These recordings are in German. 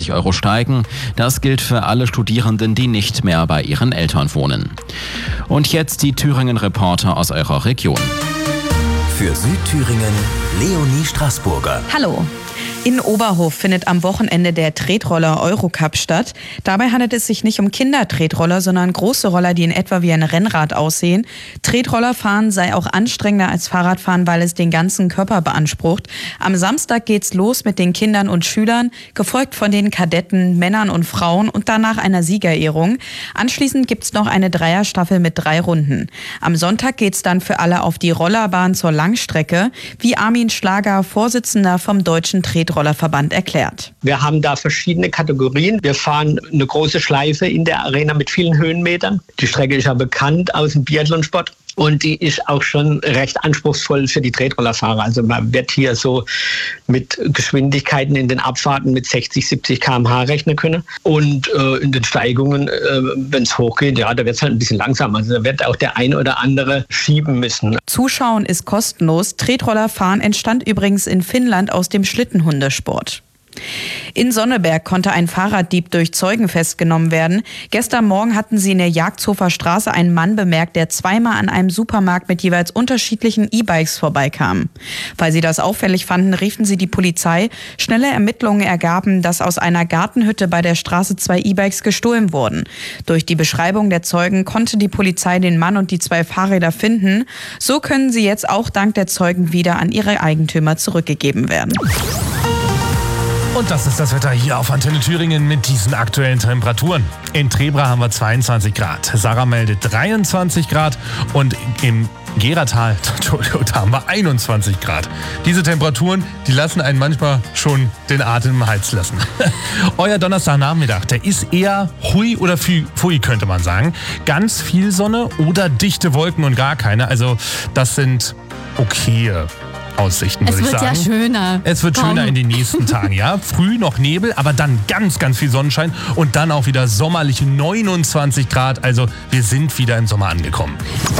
50 € steigen. Das gilt für alle Studierenden, die nicht mehr bei ihren Eltern wohnen. Und jetzt die Thüringen-Reporter aus eurer Region. Für Südthüringen Leonie Straßburger. Hallo. In Oberhof findet am Wochenende der Tretroller Eurocup statt. Dabei handelt es sich nicht um Kindertretroller, sondern große Roller, die in etwa wie ein Rennrad aussehen. Tretrollerfahren sei auch anstrengender als Fahrradfahren, weil es den ganzen Körper beansprucht. Am Samstag geht's los mit den Kindern und Schülern, gefolgt von den Kadetten, Männern und Frauen und danach einer Siegerehrung. Anschließend gibt's noch eine Dreierstaffel mit 3 Runden. Am Sonntag geht's dann für alle auf die Rollerbahn zur Langstrecke, wie Armin Schlager, Vorsitzender vom Deutschen Tretrollerverband, erklärt. Wir haben da verschiedene Kategorien. Wir fahren eine große Schleife in der Arena mit vielen Höhenmetern. Die Strecke ist ja bekannt aus dem Biathlonsport. Und die ist auch schon recht anspruchsvoll für die Tretrollerfahrer. Also man wird hier so mit Geschwindigkeiten in den Abfahrten mit 60, 70 km/h rechnen können. Und in den Steigungen, wenn es hochgeht, ja, da wird es halt ein bisschen langsamer. Also da wird auch der ein oder andere schieben müssen. Zuschauen ist kostenlos. Tretrollerfahren entstand übrigens in Finnland aus dem Schlittenhundesport. In Sonneberg konnte ein Fahrraddieb durch Zeugen festgenommen werden. Gestern Morgen hatten sie in der Jagdhofer Straße einen Mann bemerkt, der zweimal an einem Supermarkt mit jeweils unterschiedlichen E-Bikes vorbeikam. Weil sie das auffällig fanden, riefen sie die Polizei. Schnelle Ermittlungen ergaben, dass aus einer Gartenhütte bei der Straße 2 E-Bikes gestohlen wurden. Durch die Beschreibung der Zeugen konnte die Polizei den Mann und die 2 Fahrräder finden. So können sie jetzt auch dank der Zeugen wieder an ihre Eigentümer zurückgegeben werden. Und das ist das Wetter hier auf Antenne Thüringen mit diesen aktuellen Temperaturen. In Trebra haben wir 22 Grad, Sarah meldet 23 Grad und im Geratal, da haben wir 21 Grad. Diese Temperaturen, die lassen einen manchmal schon den Atem im Hals lassen. Euer Donnerstagnachmittag, der ist eher hui oder pfui, könnte man sagen. Ganz viel Sonne oder dichte Wolken und gar keine. Also das sind okaye Aussichten, würde ich sagen. Es wird ja schöner. Es wird schöner in den nächsten Tagen, ja. Früh noch Nebel, aber dann ganz, ganz viel Sonnenschein und dann auch wieder sommerliche 29 Grad. Also wir sind wieder im Sommer angekommen.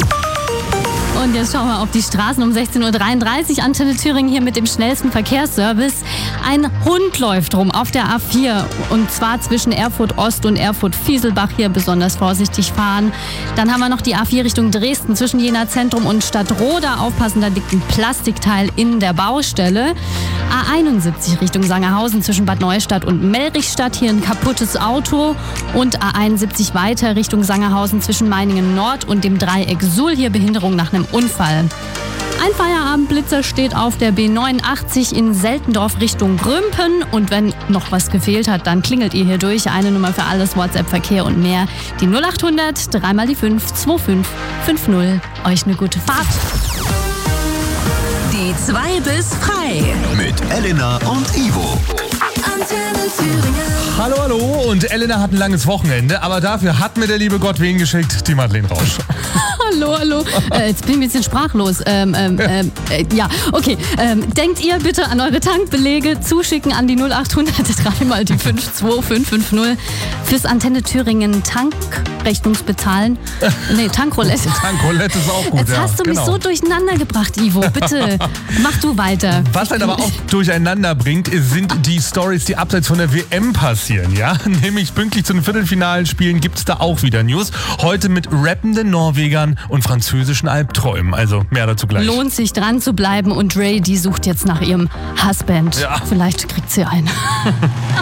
Und jetzt schauen wir auf die Straßen um 16.33 Uhr. Antenne Thüringen hier mit dem schnellsten Verkehrsservice. Ein Hund läuft rum auf der A4 und zwar zwischen Erfurt Ost und Erfurt Fieselbach. Hier besonders vorsichtig fahren. Dann haben wir noch die A4 Richtung Dresden zwischen Jena Zentrum und Stadtroda. Aufpassen, da liegt ein Plastikteil in der Baustelle. A71 Richtung Sangerhausen zwischen Bad Neustadt und Melrichstadt. Hier ein kaputtes Auto. Und A71 weiter Richtung Sangerhausen zwischen Meiningen Nord und dem Dreieck Suhl. Hier Behinderung nach einem Unfall. Ein Feierabendblitzer steht auf der B89 in Seltendorf Richtung Grümpen. Und wenn noch was gefehlt hat, dann klingelt ihr hier durch. Eine Nummer für alles, WhatsApp-Verkehr und mehr. Die 0800 3 mal die 5 2550. Euch eine gute Fahrt. Die 2 bis frei. Mit Elena und Ivo. Antenne Thüringen. Hallo und Elena hat ein langes Wochenende, aber dafür hat mir der liebe Gott wen geschickt? Die Madeleine Rausch. Hallo. Jetzt bin ich ein bisschen sprachlos. Ja, okay. Denkt ihr bitte an eure Tankbelege, zuschicken an die 0800 3 mal die 52550 fürs Antenne Thüringen Tankrechnungsbezahlen. Nee, Tankroulette. Tankroulette ist auch gut, Jetzt hast du mich so durcheinander gebracht, Ivo. Bitte, mach du weiter. Was halt aber auch durcheinander bringt, sind die Stories, die abseits von der WM passieren, ja? Nämlich pünktlich zu den Viertelfinalen Spielen gibt's da auch wieder News. Heute mit rappenden Norwegern und französischen Albträumen. Also mehr dazu gleich. Lohnt sich dran zu bleiben und Ray, die sucht jetzt nach ihrem Husband. Ja. Vielleicht kriegt sie einen.